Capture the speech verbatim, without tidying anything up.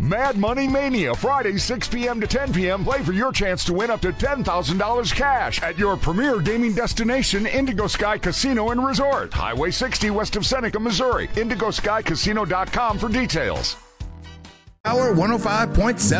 Mad Money Mania, Friday, six p.m. to ten p.m. Play for your chance to win up to ten thousand dollars cash at your premier gaming destination, Indigo Sky Casino and Resort. Highway sixty west of Seneca, Missouri. indigo sky casino dot com for details. Power one oh five point seven.